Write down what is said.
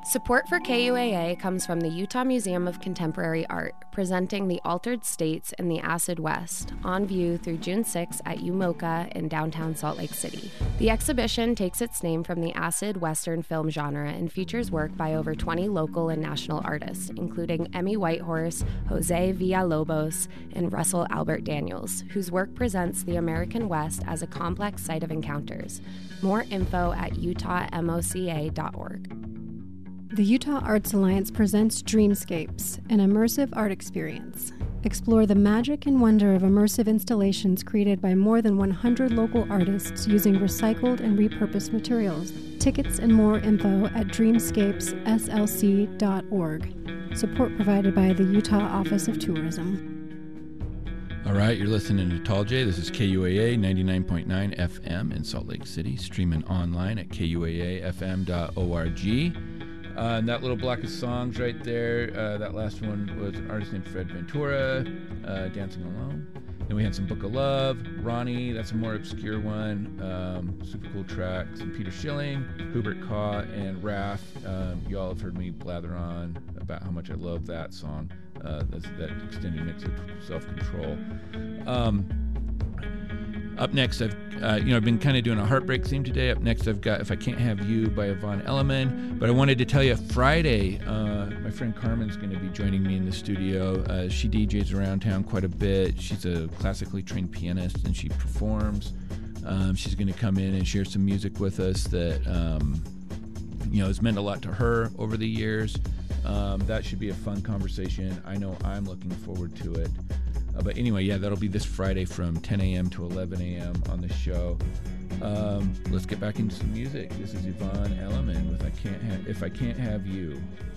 Support for KUAA comes from the Utah Museum of Contemporary Art, presenting The Altered States in the Acid West, on view through June 6 at UMoCA in downtown Salt Lake City. The exhibition takes its name from the acid Western film genre and features work by over 20 local and national artists, including Emmy Whitehorse, Jose Villalobos, and Russell Albert Daniels, whose work presents the American West as a complex site of encounters. More info at utahmoca.org. The Utah Arts Alliance presents Dreamscapes, an immersive art experience. Explore the magic and wonder of immersive installations created by more than 100 local artists using recycled and repurposed materials. Tickets and more info at dreamscapesslc.org. Support provided by the Utah Office of Tourism. All right, you're listening to Tall J. This is KUAA 99.9 FM in Salt Lake City, streaming online at kuaafm.org. And that little block of songs right there, that last one was an artist named Fred Ventura, Dancing Alone. Then we had some Book of Love, Ronnie, that's a more obscure one, super cool track, some Peter Schilling, Hubert Kaw, and Raph. You all have heard me blather on about how much I love that song, that extended mix of Self-Control. Up next, I've been kind of doing a heartbreak theme today. Up next, I've got If I Can't Have You by Yvonne Elliman. But I wanted to tell you, Friday, my friend Carmen's going to be joining me in the studio. She DJs around town quite a bit. She's a classically trained pianist, and she performs. She's going to come in and share some music with us that, has meant a lot to her over the years. That should be a fun conversation. I know I'm looking forward to it. But anyway, yeah, that'll be this Friday from 10 a.m. to 11 a.m. on the show. Let's get back into some music. This is Yvonne Elliman with If I Can't Have You.